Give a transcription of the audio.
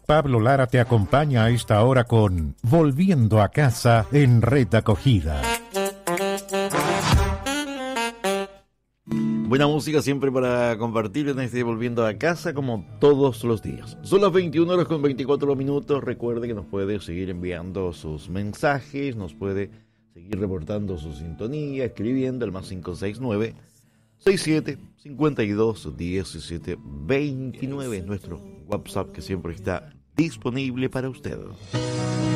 Pablo Lara te acompaña a esta hora con Volviendo a Casa en Red Acogida. Buena música siempre para compartir en este Volviendo a Casa como todos los días. Son las 21 horas con 24 minutos. Recuerde que nos puede seguir enviando sus mensajes, nos puede seguir reportando su sintonía, escribiendo al más 569 67 52 17 29, nuestro WhatsApp que siempre está disponible para usted.